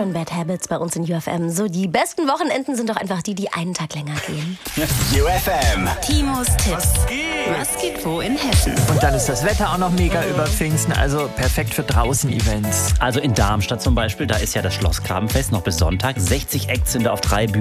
und Bad Habits bei uns in UFM. So, die besten Wochenenden sind doch einfach die einen Tag länger gehen. UFM. Timos Tipps. Was geht wo in Hessen? Und dann ist das Wetter auch noch mega über Pfingsten, also perfekt für Draußen-Events. Also in Darmstadt zum Beispiel, da ist ja das Schlossgrabenfest noch bis Sonntag. 60 Acts sind da auf 3 Bühnen.